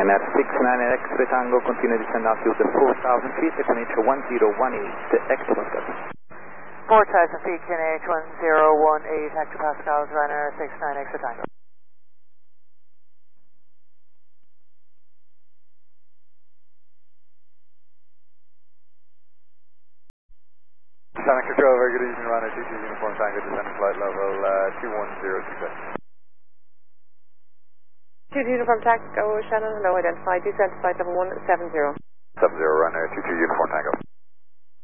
And at 69 X-ray Tango, continue descend altitude to 4,000 feet, QNH 1018, excellent. 4,000 feet, QNH 1018, hectopascals, Ryanair 69 X-ray Tango. Sonic Control, very good evening, Ryanair 22 Uniform Tango, descending flight level 21026. 22 Uniform Tango, Shannon, hello, identified, descent flight level 170. 70, Ryanair 22 Uniform Tango.